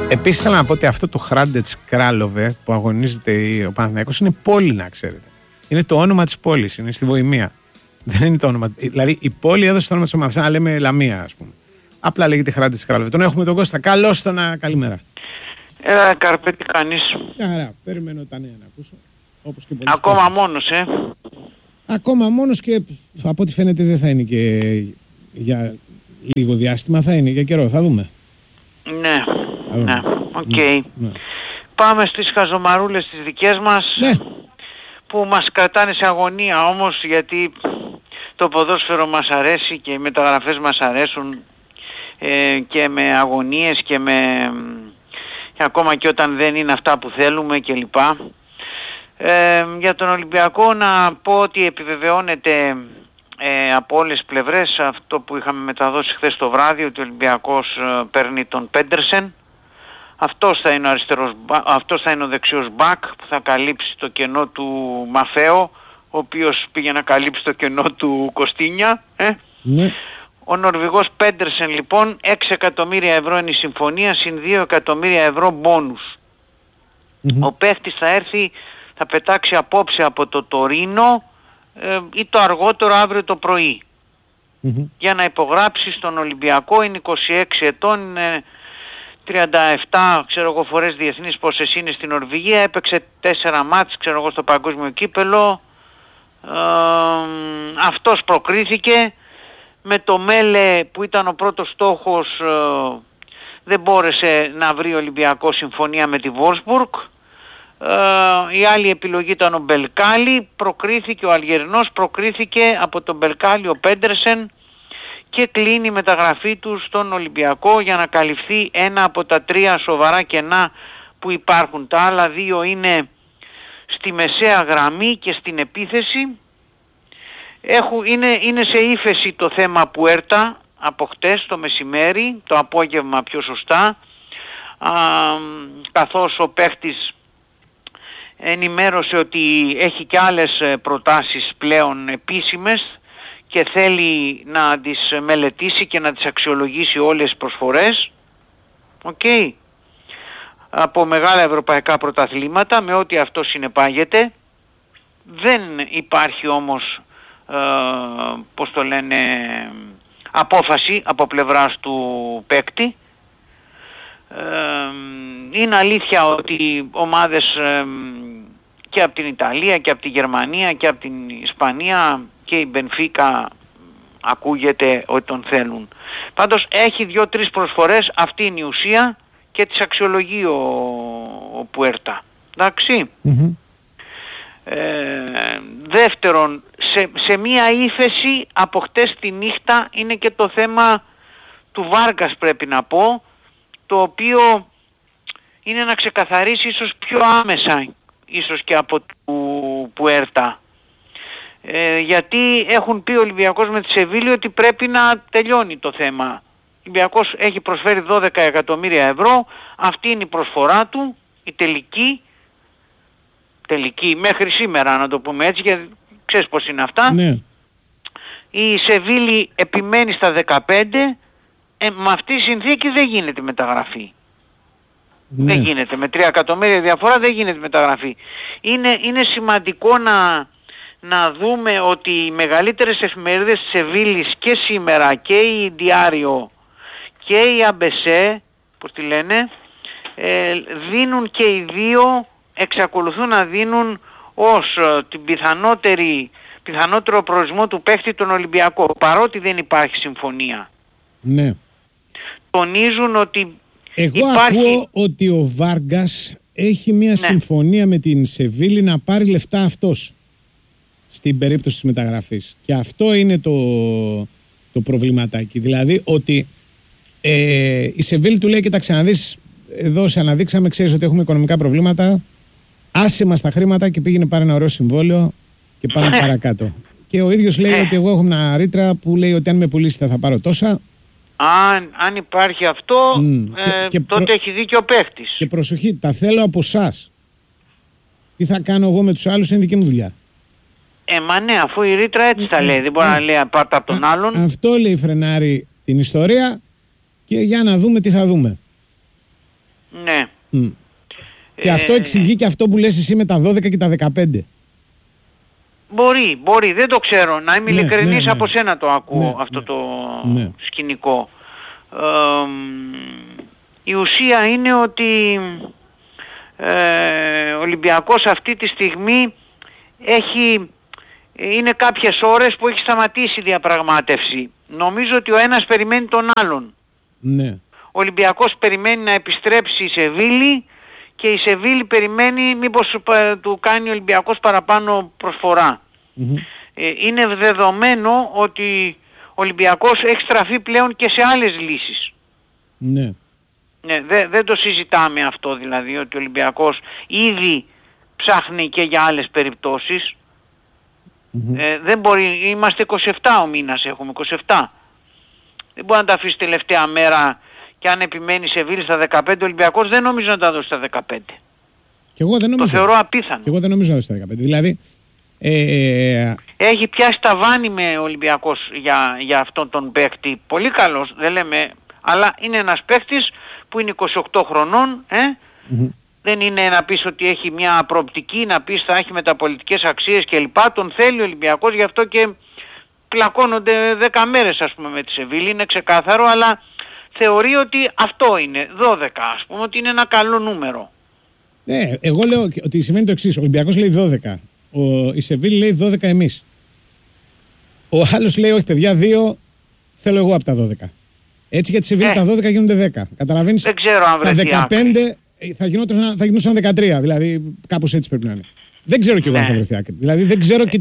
Επίσης θέλω να πω ότι αυτό το Hrádec Králové που αγωνίζεται ο Παναθηναϊκός είναι πόλη, να ξέρετε. Είναι το όνομα της πόλης, είναι στη Βοημία. Δεν είναι το όνομα. Δηλαδή η πόλη έδωσε το όνομα της ομάδας, σαν να λέμε Λαμία, ας πούμε. Απλά λέγεται Hrádec Králové. Τον έχουμε τον Κώστα. Καλώς τον, καλημέρα. Καρπέ, τι κάνεις? Άρα, περιμένω τα νέα να ακούσω. Όπως και ακόμα Κώστας. Μόνος, Ακόμα μόνος και από ό,τι φαίνεται δεν θα είναι και για λίγο διάστημα, θα είναι για καιρό, θα δούμε. Ναι, οκ. Πάμε στις χαζομαρούλες τις δικές μας, που μας κρατάνε σε αγωνία όμως, γιατί το ποδόσφαιρο μας αρέσει και οι μεταγραφές μας αρέσουν, και με αγωνίες και ακόμα και όταν δεν είναι αυτά που θέλουμε κλπ. Για τον Ολυμπιακό να πω ότι επιβεβαιώνεται από όλες τις πλευρές αυτό που είχαμε μεταδώσει χθες το βράδυ, ότι ο Ολυμπιακός παίρνει τον Πέντερσεν. Αυτός θα είναι ο δεξιός μπακ που θα καλύψει το κενό του Μαφέο, ο οποίος πήγε να καλύψει το κενό του Κωστίνια. Ναι. Ο Νορβηγός Πέντερσεν λοιπόν, 6 εκατομμύρια ευρώ είναι η συμφωνία, συν 2 εκατομμύρια ευρώ μπόνους. Ο παίχτης θα έρθει, θα πετάξει απόψε από το Τωρίνο ή το αργότερο αύριο το πρωί, για να υπογράψει στον Ολυμπιακό. Είναι 26 ετών, είναι 37 φορές διεθνείς πόσες είναι στην Νορβηγία, έπαιξε 4 μάτς στο παγκόσμιο κύπελο. Αυτός προκρίθηκε. Με το Μέλε που ήταν ο πρώτος στόχος δεν μπόρεσε να βρει ο Ολυμπιακός συμφωνία με τη Βόρσμπουργκ. Η άλλη επιλογή ήταν ο Μπελκάλι, προκρίθηκε ο Αλγερινός, προκρίθηκε από τον Μπελκάλι ο Πέντερσεν και κλείνει η μεταγραφή του στον Ολυμπιακό για να καλυφθεί ένα από τα 3 σοβαρά κενά που υπάρχουν. Τα άλλα 2 είναι στη μεσαία γραμμή και στην επίθεση. Είναι σε ύφεση το θέμα Πουέρτα από χτες το μεσημέρι, το απόγευμα πιο σωστά, καθώς ο παίχτης ενημέρωσε ότι έχει και άλλες προτάσεις πλέον επίσημες και θέλει να τις μελετήσει και να τις αξιολογήσει όλες τις προσφορές, από μεγάλα ευρωπαϊκά πρωταθλήματα με ό,τι αυτό συνεπάγεται. Δεν υπάρχει όμως απόφαση από πλευράς του παίκτη. Είναι αλήθεια ότι ομάδες και από την Ιταλία και από τη Γερμανία και από την Ισπανία και η Μπενφίκα ακούγεται ότι τον θέλουν. Πάντως έχει 2-3 προσφορές, αυτή είναι η ουσία και τις αξιολογεί ο Πουέρτα. Εντάξει. Δεύτερον, σε μία ύφεση από χτες τη νύχτα είναι και το θέμα του Βάργκας, πρέπει να πω, το οποίο είναι να ξεκαθαρίσει ίσως πιο άμεσα ίσως και από του Πουέρτα, γιατί έχουν πει ο Ολυμπιακός με τη Σεβίλη ότι πρέπει να τελειώνει το θέμα. Ο Ολυμπιακός έχει προσφέρει 12 εκατομμύρια ευρώ, αυτή είναι η προσφορά του, η τελική μέχρι σήμερα, να το πούμε έτσι, γιατί ξέρεις πως είναι αυτά. Ναι. Η Σεβίλη επιμένει στα 15, με αυτή τη συνθήκη δεν γίνεται μεταγραφή. Ναι. Δεν γίνεται, με 3 εκατομμύρια διαφορά δεν γίνεται μεταγραφή. Είναι σημαντικό να δούμε ότι οι μεγαλύτερες εφημερίδες της Σεβίλης και σήμερα, και η Diario και η ABC, πώς τη λένε, δίνουν και οι δύο, εξακολουθούν να δίνουν ως την πιθανότερο προορισμό του παίχτη τον Ολυμπιακό, παρότι δεν υπάρχει συμφωνία. Ναι. Τονίζουν ότι εγώ ακούω ότι ο Βάργκας έχει μια συμφωνία με την Σεβίλη να πάρει λεφτά αυτός στην περίπτωση της μεταγραφής. Και αυτό είναι το προβληματάκι. Δηλαδή ότι η Σεβίλη του λέει, κοίταξε να δεις, εδώ σε αναδείξαμε, ξέρεις ότι έχουμε οικονομικά προβλήματα, άσε μας τα χρήματα και πήγαινε πάρε ένα ωραίο συμβόλαιο και πάμε παρακάτω. Και ο ίδιος λέει ότι εγώ έχω μια ρήτρα που λέει ότι αν με πουλήσετε θα πάρω τόσα. Αν υπάρχει αυτό, τότε έχει δίκιο ο παίχτης. Και προσοχή, τα θέλω από εσάς. Τι θα κάνω εγώ με τους άλλους είναι δική μου δουλειά. Μα ναι, αφού η ρήτρα έτσι τα λέει, δεν μπορεί να λέει πάρτα από τον άλλον. Αυτό λέει φρενάρει την ιστορία και για να δούμε τι θα δούμε. Ναι. Και αυτό εξηγεί και αυτό που λες εσύ με τα 12 και τα 15. Μπορεί, δεν το ξέρω. Να είμαι ειλικρινής, από σένα το ακούω αυτό το σκηνικό. Η ουσία είναι ότι ο Ολυμπιακός αυτή τη στιγμή είναι κάποιες ώρες που έχει σταματήσει η διαπραγμάτευση. Νομίζω ότι ο ένας περιμένει τον άλλον. Ναι. Ο Ολυμπιακός περιμένει να επιστρέψει η Σεβίλη και η Σεβίλη περιμένει μήπως του κάνει ο Ολυμπιακός παραπάνω προσφορά. Είναι δεδομένο ότι ο Ολυμπιακός έχει στραφεί πλέον και σε άλλες λύσεις. Ναι. Ναι, δεν το συζητάμε αυτό, δηλαδή ότι ο Ολυμπιακός ήδη ψάχνει και για άλλες περιπτώσεις. Δεν μπορεί, είμαστε 27 ο μήνας, έχουμε 27. Δεν μπορεί να τα αφήσει τελευταία μέρα και αν επιμένει σε Σεβίλη στα 15, ο Ολυμπιακός δεν νομίζω να τα δώσει στα 15. Και εγώ δεν νομίζω. Το θεωρώ απίθανο. Και εγώ δεν νομίζω να δώσει στα 15. Δηλαδή... Έχει πιάσει ταβάνι με ο Ολυμπιακός για αυτόν τον παίκτη. Πολύ καλός, δεν λέμε, αλλά είναι ένας παίκτης που είναι 28 χρονών, δεν είναι να πεις ότι έχει μια προοπτική, να πεις θα έχει μεταπολιτικές αξίες κλπ. Τον θέλει ο Ολυμπιακός, γι' αυτό και πλακώνονται 10 μέρες ας πούμε με τη Σεβίλη, είναι ξεκάθαρο, αλλά θεωρεί ότι αυτό είναι, 12 ας πούμε, ότι είναι ένα καλό νούμερο. Ναι, εγώ λέω ότι σημαίνει το εξής, ο Ολυμπιακός λέει 12, η Σεβίλη λέει 12 εμείς. Ο άλλος λέει όχι παιδιά, 2 θέλω εγώ από τα 12. Έτσι για τη Σεβίλη τα 12 γίνονται 10. Καταλαβαίνεις, δεν ξέρω αν βρεθεί τα 15 θα γινόταν 13, δηλαδή κάπως έτσι πρέπει να είναι. Δεν ξέρω κι εγώ αν θα βρεθεί άκρη. Δηλαδή δεν ξέρω και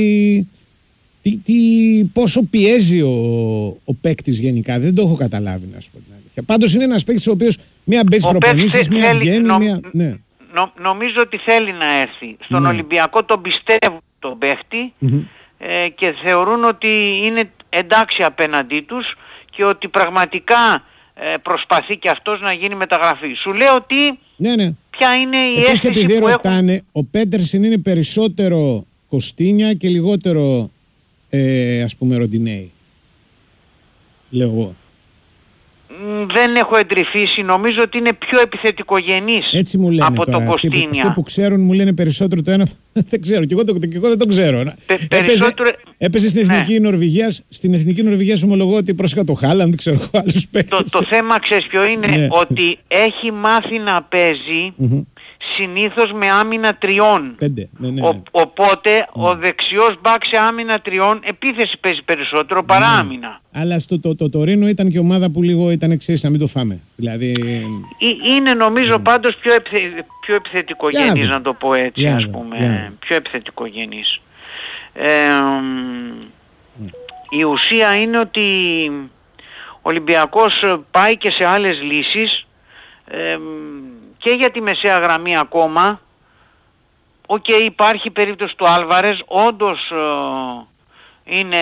πόσο πιέζει ο παίκτης γενικά. Δεν το έχω καταλάβει, να σου πω την αλήθεια. Πάντως είναι ένας παίκτης ο οποίος μία μπαίνει προπονήσεις, μία βγαίνει, μία... Νομίζω ότι θέλει να έρθει. Στον Ολυμπιακό τον πιστεύουν τον παίκτη και θεωρούν ότι είναι εντάξει απέναντί τους και ότι πραγματικά προσπαθεί και αυτός να γίνει μεταγραφή. Σου λέω ότι ποια είναι η αίσθηση επειδή που ρωτάνε, έχουν... ο Πέτερσεν είναι περισσότερο Κωστίνια και λιγότερο ας πούμε Ροντινέη. Λέω εγώ. Δεν έχω εντρυφήσει, νομίζω ότι είναι πιο επιθετικογενής. Έτσι μου λένε από τώρα, το Κωστίνια. Αυτοί που ξέρουν μου λένε περισσότερο το ένα. Δεν ξέρω, και εγώ δεν το ξέρω. Έπαιζε στην Εθνική Νορβηγία. Στην Εθνική Νορβηγία ομολογώ ότι πρόσεχα το Χάλαντ, δεν ξέρω άλλους παίκτες. Το θέμα ξέρεις ποιο είναι, ότι έχει μάθει να παίζει συνήθως με άμυνα 3. Οπότε ο δεξιός μπακ σε άμυνα 3 επίθεση παίζει περισσότερο παρά άμυνα. Αλλά το Τωρίνο ήταν και ομάδα που λίγο ήταν εξής να μην το φάμε. Δηλαδή... Είναι νομίζω πάντως πιο επιθετικογενής, να το πω έτσι, ας πούμε. Πιο επιθετικογενής. Η ουσία είναι ότι ο Ολυμπιακός πάει και σε άλλες λύσεις και για τη μεσαία γραμμή ακόμα. Υπάρχει περίπτωση του Άλβαρες, όντως είναι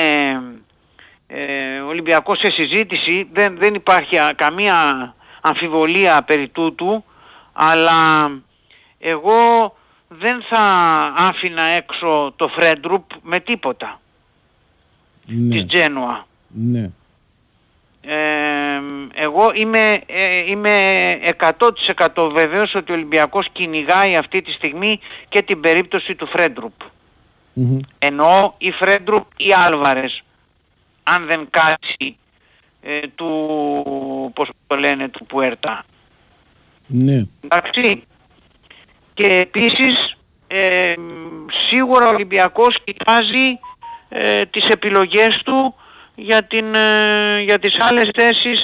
ο Ολυμπιακός σε συζήτηση, δεν υπάρχει καμία αμφιβολία περί τούτου, αλλά εγώ δεν θα άφηνα έξω το Φρέντρουπ με τίποτα της Τζένοα. Ναι. Εγώ είμαι 100% βέβαιος ότι ο Ολυμπιακός κυνηγάει αυτή τη στιγμή και την περίπτωση του Φρέντρουπ. Εννοώ ή Φρέντρουπ ή Άλβαρες, αν δεν κάτσει του Πουέρτα. Ναι. Εντάξει. Και επίσης σίγουρα ο Ολυμπιακός κοιτάζει τις επιλογές του για τις άλλες θέσεις,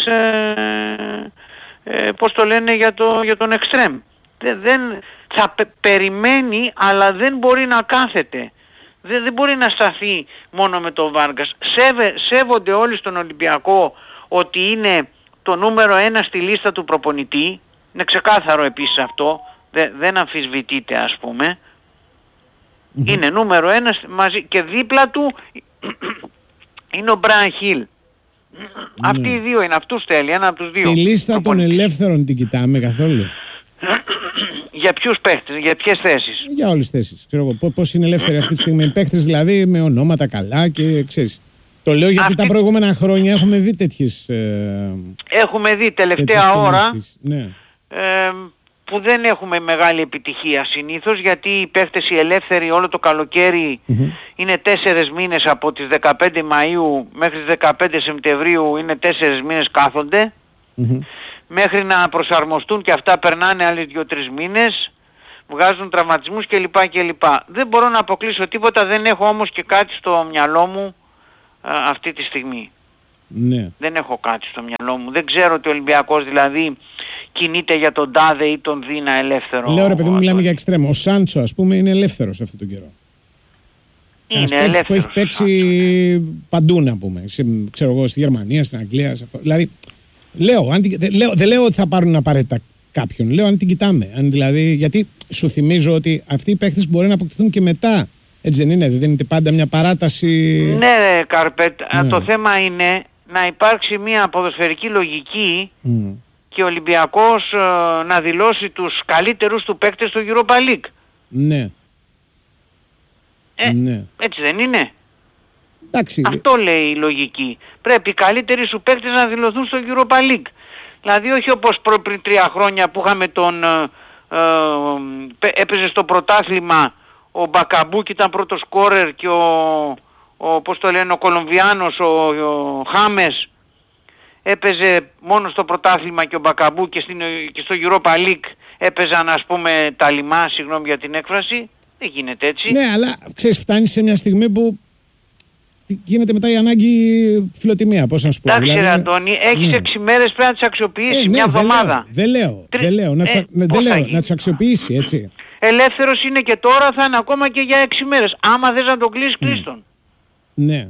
για τον εξτρέμ. Δεν θα περιμένει, αλλά δεν μπορεί να κάθεται. Δεν μπορεί να σταθεί μόνο με τον Βάργκας. Σέβονται όλοι στον Ολυμπιακό ότι είναι το νούμερο 1 στη λίστα του προπονητή. Είναι ξεκάθαρο επίσης αυτό. Δεν αμφισβητείται, ας πούμε. Είναι νούμερο 1 μαζί και δίπλα του είναι ο Μπράιν Χιλ. Αυτοί οι δύο είναι, αυτούς θέλει, ένα από τους δύο. Τη λίστα των ελεύθερων την κοιτάμε καθόλου? Για ποιους παίχτες, για ποιες θέσεις? Για όλες τις θέσεις. Ξέρω εγώ πώς είναι ελεύθεροι αυτή τη στιγμή. Παίχτες δηλαδή με ονόματα καλά και ξέρεις. Το λέω γιατί τα προηγούμενα χρόνια έχουμε δει τέτοιες... Έχουμε δει τελευταία ώρα. Ναι. που δεν έχουμε μεγάλη επιτυχία συνήθως, γιατί οι παίχτες οι ελεύθεροι όλο το καλοκαίρι είναι 4 μήνες, από τις 15 Μαΐου μέχρι τις 15 Σεπτεμβρίου είναι 4 μήνες κάθονται, μέχρι να προσαρμοστούν και αυτά περνάνε άλλοι 2-3 μήνες, βγάζουν τραυματισμούς κλπ. Δεν μπορώ να αποκλείσω τίποτα, δεν έχω όμως και κάτι στο μυαλό μου αυτή τη στιγμή. Ναι. Δεν έχω κάτι στο μυαλό μου. Δεν ξέρω ότι ο Ολυμπιακός δηλαδή κινείται για τον τάδε ή τον δίνα ελεύθερο. Λέω ρε παιδί μου, μιλάμε για εξτρέμο. Ο Σάντσο, ας πούμε, είναι ελεύθερος αυτόν τον καιρό. Είναι ελεύθερος. Που έχει παίξει παντού, να πούμε. Ξέρω εγώ, στη Γερμανία, στην Αγγλία, σε αυτό. Δηλαδή, δεν λέω ότι θα πάρουν απαραίτητα κάποιον. Λέω αν την κοιτάμε. Αν δηλαδή, γιατί σου θυμίζω ότι αυτοί οι παίχτες μπορεί να αποκτηθούν και μετά. Έτσι δεν είναι, δεν είναι πάντα μια παράταση. Ναι, Καρπέτ. Ναι. Το θέμα είναι να υπάρξει μια ποδοσφαιρική λογική και ο Ολυμπιακός να δηλώσει τους καλύτερους του παίκτες στο Europa League. Ναι. Ναι. Έτσι δεν είναι? Εντάξει. Αυτό λέει η λογική. Πρέπει οι καλύτεροι σου παίκτες να δηλωθούν στο Europa League. Δηλαδή όχι όπως πριν 3 χρόνια που είχαμε έπαιζε στο πρωτάθλημα ο Μπακαμπού και ήταν πρώτο σκόρερ και ο Κολομβιάνος, ο Χάμες έπαιζε μόνο στο πρωτάθλημα και ο Μπακαμπού και στο Europa League έπαιζαν, ας πούμε, τα λιμά, συγγνώμη για την έκφραση. Δεν γίνεται έτσι. Ναι, αλλά ξέρεις, φτάνει σε μια στιγμή που γίνεται μετά η ανάγκη φιλοτιμία, πώς να σου πω. Εντάξει, δηλαδή, Αντώνη, έχεις 6 μέρες πρέπει να τις αξιοποιήσεις, μια εβδομάδα. Δεν λέω, να τους αξιοποιήσει, έτσι. Ελεύθερος είναι και τώρα, θα είναι ακόμα και για 6 μέρες. Άμα θες να τον κλείσεις, κλείστον. Ναι.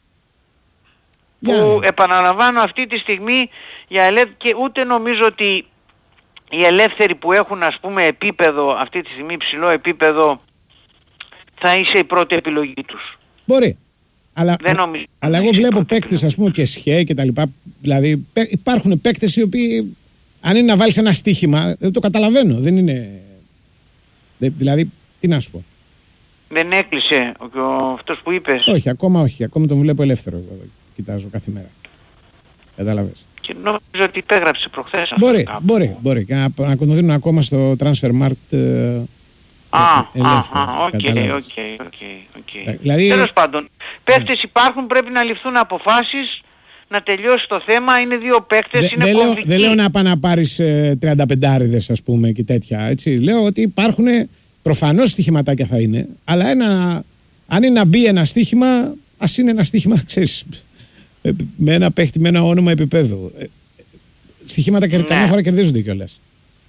Που επαναλαμβάνω αυτή τη στιγμή και ούτε νομίζω ότι οι ελεύθεροι που έχουν, ας πούμε, επίπεδο αυτή τη στιγμή, υψηλό επίπεδο, θα είσαι η πρώτη επιλογή τους. Μπορεί. Αλλά εγώ βλέπω παίκτες, ας πούμε, και ΣΧΕ και τα λοιπά. Δηλαδή υπάρχουν παίκτες οι οποίοι, αν είναι να βάλεις ένα στοίχημα, το καταλαβαίνω. Δεν είναι. Δηλαδή, τι να σου πω. Δεν έκλεισε αυτός που είπες? Όχι, ακόμα όχι. Ακόμα τον βλέπω ελεύθερο. Κοιτάζω κάθε μέρα. Κατάλαβες. Και νομίζω ότι υπέγραψε προχθές. Μπορεί. Και να τον δίνουν ακόμα στο Transfermarkt ελεύθερο. Οκ. Τέλος πάντων, παίχτες υπάρχουν, πρέπει να ληφθούν αποφάσεις, να τελειώσει το θέμα. Είναι 2 παίχτες, είναι κομβικοί. Δεν λέω να πάνε να πάρεις 35άριδες, ας πούμε, και τέτοια. Έτσι. Λέω ότι υπάρχουν, προφανώς στοιχηματάκια θα είναι, αλλά αν είναι να μπει ένα στοίχημα, ας είναι ένα στοίχημα, ξέρεις, με ένα παίχτη, με ένα όνομα επίπεδου. Στοιχήματα και καμιά φορά κερδίζονται κιόλας.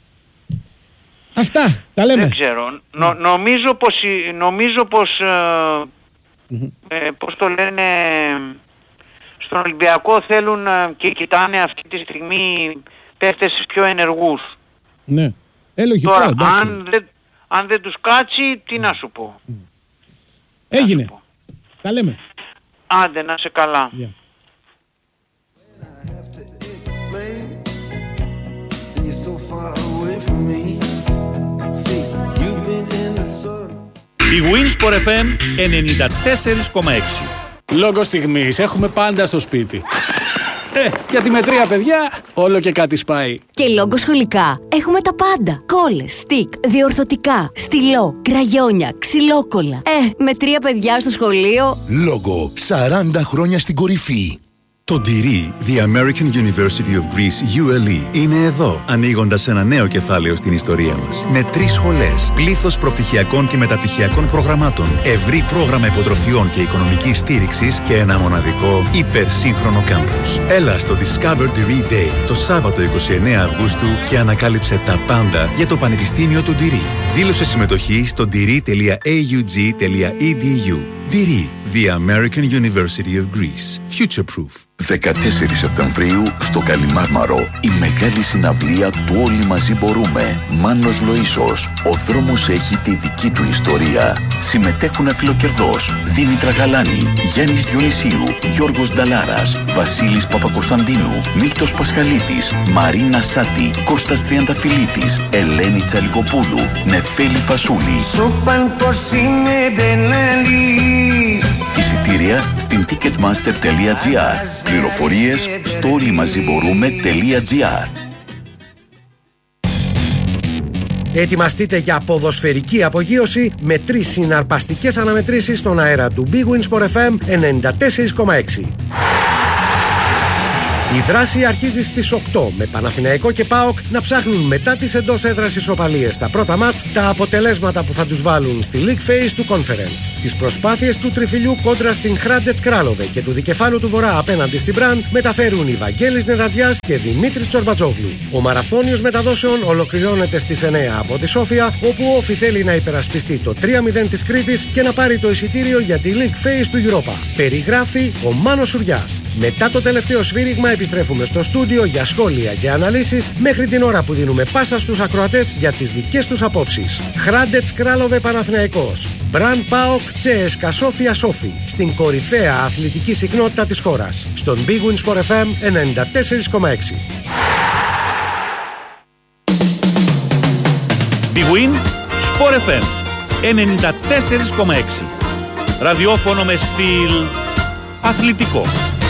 Αυτά, τα λέμε. Δεν ξέρω. Νομίζω πως πώς το λένε, στον Ολυμπιακό θέλουν και κοιτάνε αυτή τη στιγμή παίχτες πιο ενεργούς. Ναι. Λογικό, τώρα, εντάξει. αν δεν τους κάτσει, τι να σου πω. Έγινε. Τα λέμε. Άντε, να σε καλά. Yeah. Η Winsport FM 94,6. Λόγω στιγμής έχουμε πάντα στο σπίτι. Γιατί με 3 παιδιά όλο και κάτι σπάει. Και λόγω σχολικά έχουμε τα πάντα. Κόλλες, στικ, διορθωτικά, στυλό, κραγιόνια, ξυλόκολλα. Με 3 παιδιά στο σχολείο. Λόγω 40 χρόνια στην κορυφή. Το Ντυρί, The American University of Greece, ULE, είναι εδώ, ανοίγοντας ένα νέο κεφάλαιο στην ιστορία μας. Με 3 σχολές, πλήθος προπτυχιακών και μεταπτυχιακών προγραμμάτων, ευρύ πρόγραμμα υποτροφιών και οικονομικής στήριξης και ένα μοναδικό υπερσύγχρονο κάμπους. Έλα στο Discover Ντυρί Day το Σάββατο 29 Αυγούστου και ανακάλυψε τα πάντα για το Πανεπιστήμιο του Ντυρί. Δήλωσε συμμετοχή στο diri.aug.edu. Ντυρί, The American University of Greece. Future Proof. 14 Σεπτεμβρίου στο Καλιμάρμαρο, η μεγάλη συναυλία του Όλοι Μαζί Μπορούμε. Μάνος Λοΐσος, ο δρόμος έχει τη δική του ιστορία. Συμμετέχουν Αφιλοκερδός, Δήμητρα Γαλάνη, Γιάννης Διονυσίου, Γιώργος Νταλάρας, Βασίλης Παπακοσταντίνου, Μίλτος Πασχαλίδης, Μαρίνα Σάτη, Κώστας Τριανταφυλλίδης, Ελένη Τσαλικοπούλου, Νεφέλη Φασούλη. Εισιτήρια στην ticketmaster.gr. Πληροφορίες στο όλοιμαζιμπορούμε.gr. Ετοιμαστείτε για ποδοσφαιρική απογείωση με 3 συναρπαστικές αναμετρήσεις στον αέρα του Big Win Sport FM 94,6. Η δράση αρχίζει στις 8 με Παναθηναϊκό και ΠΑΟΚ να ψάχνουν μετά τις εντός έδρας ισοπαλίες στα πρώτα μάτς τα αποτελέσματα που θα τους βάλουν στη League Phase του Conference. Τις προσπάθειες του τριφυλιού κόντρα στην Χράντετς Κράλοβε και του δικεφάλου του Βορρά απέναντι στην Μπραν μεταφέρουν οι Βαγγέλης Νερατζιάς και Δημήτρης Τσορμπατζόγλου. Ο μαραθώνιος μεταδόσεων ολοκληρώνεται στις 9 από τη Σόφια, όπου ο Όφι θέλει να υπερασπιστεί το 3-0 της Κρήτης και να πάρει το εισιτήριο για τη League Phase του Europa. Περιγράφει ο Μάνος Σουριάς. Μετά το τελευταίο σφύριγμα επιστρέφουμε στο στούντιο για σχόλια και αναλύσεις μέχρι την ώρα που δίνουμε πάσα στους ακροατές για τις δικές τους απόψεις. Χράντετς Κράλοβε Παναθηναϊκός, Μπραν ΠΑΟΚ Τσέσκα Σόφια Σόφι, στην κορυφαία αθλητική συχνότητα της χώρας, στον Big Win Sport FM 94,6. Big Win Sport FM 94,6. Ραδιόφωνο με στυλ αθλητικό.